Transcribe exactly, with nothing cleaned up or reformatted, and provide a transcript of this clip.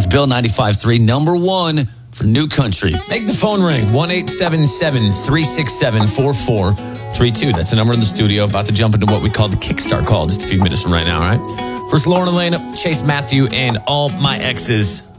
It's Bill ninety-five three, number one for New Country. Make the phone ring, one eight seven seven, three six seven, four four three two. That's the number in the studio. About to jump into what we call the Kickstart call just a few minutes from right now, all right? First, Lauren Elena, Chase Matthew, and All My Exes.